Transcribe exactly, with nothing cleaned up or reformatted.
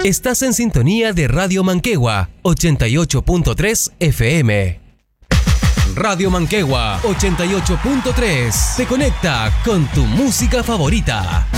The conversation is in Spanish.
Estás en sintonía de Radio Manquehue ochenta y ocho punto tres F M. Radio Manquehue ochenta y ocho punto tres te conecta con tu música favorita.